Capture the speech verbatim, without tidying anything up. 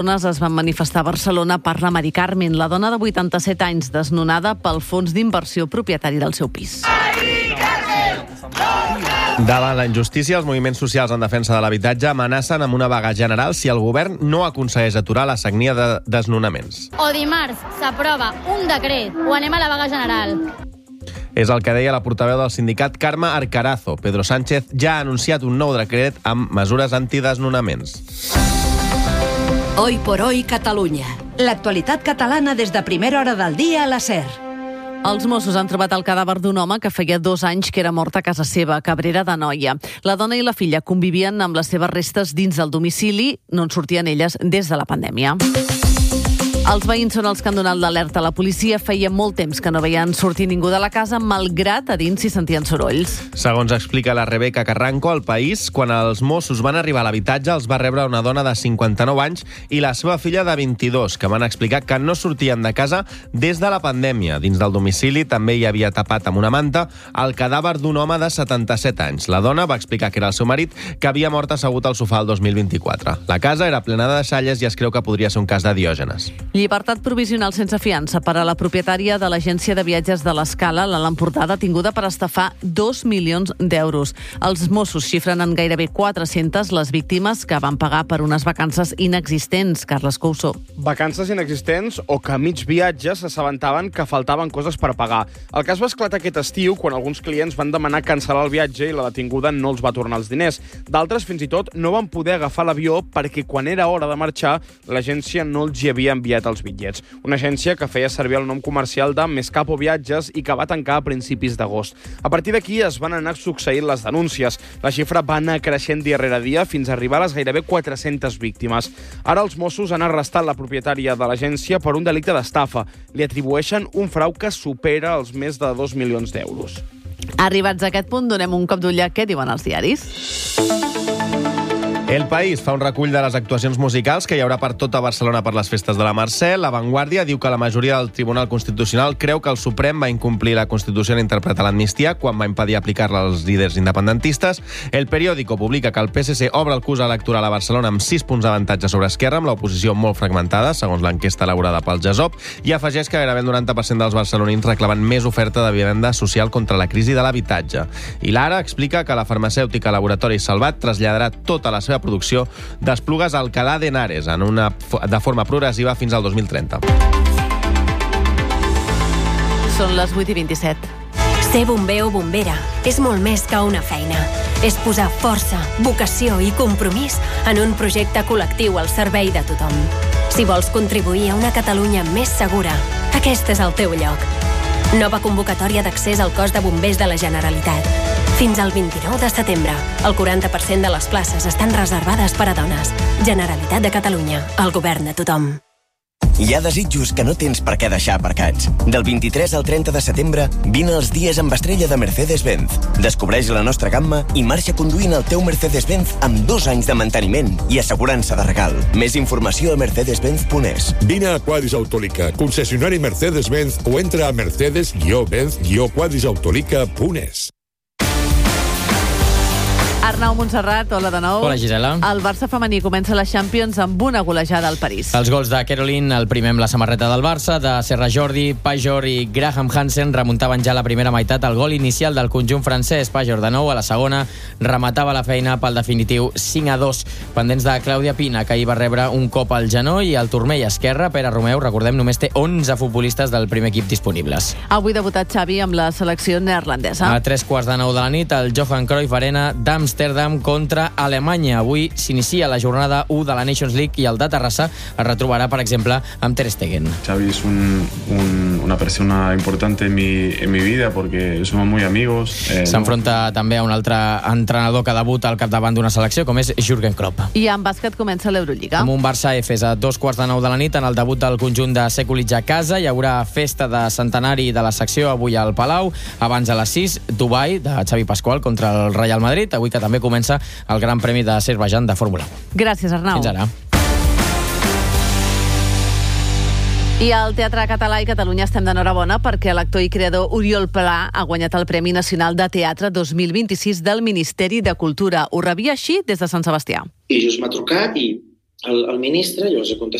persones es van manifestar a Barcelona per la Mari Carmen, la dona de vuitanta-set anys desnonada pel fons d'inversió propietari del seu pis. Davant la injustícia, els moviments socials en defensa de l'habitatge amenacen amb una vaga general si el govern no aconsegueix aturar la sagnia de desnonaments. O dimarts s'aprova un decret o anem a la vaga general. És el que deia la portaveu del sindicat Carme Arcarazo. Pedro Sánchez ja ha anunciat un nou decret amb mesures antidesnonaments. Hoy por hoy Catalunya. L'actualitat catalana des de primera hora del dia a la SER. Els Mossos han trobat el cadàver d'un home que feia dos anys que era mort a casa seva, a Cabrera d'Anoia. La dona i la filla convivien amb les seves restes dins del domicili, no en sortien elles des de la pandèmia. Els veïns són els que han donat l'alerta a la policia. Feia molt temps que no veien sortir ningú de la casa, malgrat a dins s'hi sentien sorolls. Segons explica la Rebeca Carranco, al País, quan els Mossos van arribar a l'habitatge, els va rebre una dona de cinquanta-nou anys i la seva filla de vint-i-dos, que van explicar que no sortien de casa des de la pandèmia. Dins del domicili també hi havia tapat amb una manta el cadàver d'un home de setanta-set anys. La dona va explicar que era el seu marit, que havia mort assegut al sofà el dos mil vint-i-quatre. La casa era plena de deixalles i es creu que podria ser un cas de Diògenes. Llibertat provisional sense fiança per a la propietària de l'agència de viatges de l'Escala, la L'Empordà, detinguda per estafar dos milions d'euros. Els Mossos xifren en gairebé quatre-centes les víctimes que van pagar per unes vacances inexistents. Carles Couso. Vacances inexistents o que a mig viatge s'assabentaven que faltaven coses per pagar. El cas va esclatar aquest estiu quan alguns clients van demanar cancel·lar el viatge i la detinguda no els va tornar els diners. D'altres, fins i tot, no van poder agafar l'avió perquè quan era hora de marxar, l'agència no els hi havia enviat els bitllets. Una agència que feia servir el nom comercial de Mescapo Viatges i que va tancar a principis d'agost. A partir d'aquí es van anar succeint les denúncies. La xifra va anar creixent dia rere dia fins a arribar a les gairebé quatre-centes víctimes. Ara els Mossos han arrestat la propietària de l'agència per un delicte d'estafa. Li atribueixen un frau que supera els més de dos milions d'euros. Arribats a aquest punt, donem un cop d'ull a què diuen els diaris. El País fa un recull de les actuacions musicals que hi haurà per tota Barcelona per les festes de la Mercè. La Vanguardia diu que la majoria del Tribunal Constitucional creu que el Suprem va incomplir la Constitució en interpretar l'amnistia quan va impedir aplicar-la als líders independentistes. El Periódico publica que el P S C obre el curs electoral a Barcelona amb sis punts d'avantatge sobre Esquerra, amb l'oposició molt fragmentada, segons l'enquesta elaborada pel GESOP, i afegeix que gairebé el noranta per cent dels barcelonins reclamen més oferta de vivenda social contra la crisi de l'habitatge. I l'Ara explica que la farmacèutica Laboratori Salvat traslladarà tota la seva producció d'Esplugues a Alcalá de Henares en una, de forma progressiva fins al dos mil trenta. Són les vuit i vint-i-set. Ser bomber o bombera és molt més que una feina. És posar força, vocació i compromís en un projecte col·lectiu al servei de tothom. Si vols contribuir a una Catalunya més segura, aquest és el teu lloc. Nova convocatòria d'accés al cos de bombers de la Generalitat. Fins al vint-i-nou de setembre, el quaranta per cent de les places estan reservades per a dones. Generalitat de Catalunya, el govern de tothom. Hi ha desitjos que no tens per què deixar aparcats. Del vint-i-tres al trenta de setembre, vine als dies amb estrella de Mercedes-Benz. Descobreix la nostra gamma i marxa conduint el teu Mercedes-Benz amb dos anys de manteniment i assegurança de regal. Més informació a mercedes benz punt es. Vine a Quadris Autolica, concessionari Mercedes-Benz, o entra a mercedes benz quadris autolica punt es. Arnau Montserrat, hola de nou. Hola, Gisela. El Barça femení comença la Champions amb una golejada al París. Els gols de Caroline, el primer amb la samarreta del Barça, de Serra Jordi, Pajor i Graham Hansen remuntaven ja la primera meitat al gol inicial del conjunt francès. Pajor de nou a la segona rematava la feina pel definitiu cinc a dos. Pendents de Clàudia Pina, que ahir va rebre un cop al genoll, i el turmell esquerre, Pere Romeu, recordem, només té onze futbolistes del primer equip disponibles. Avui debutat Xavi amb la selecció neerlandesa. A tres quarts de nou de la nit, el Johan Cruyff Arena d'Amsterdam contra Alemanya. Avui s'inicia la jornada u de la Nations League i el de Terrassa es retrobarà, per exemple, amb Ter Stegen. Xavi es un, un, una persona importante en mi, en mi vida porque somos muy amigos. Eh, S'enfronta no. també a un altre entrenador que debuta al capdavant d'una selecció, com és Jürgen Klopp. I en bàsquet comença l'Eurolliga. Amb un Barça Efes a dos quarts de nou de la nit, en el debut del conjunt de Sekulic a casa, hi haurà festa de centenari de la secció avui al Palau. Abans a les sis, Dubai, de Xavi Pasqual contra el Real Madrid, avui que també comença el Gran Premi d'Azerbaidjan de Fórmula u. Gràcies, Arnau. Fins ara. I al Teatre Català i Catalunya estem d'enhorabona perquè l'actor i creador Oriol Pla ha guanyat el Premi Nacional de Teatre dos mil vint-i-sis del Ministeri de Cultura. Ho rebia així des de Sant Sebastià. I just m'ha trucat i al, al ministre, jo els he contestat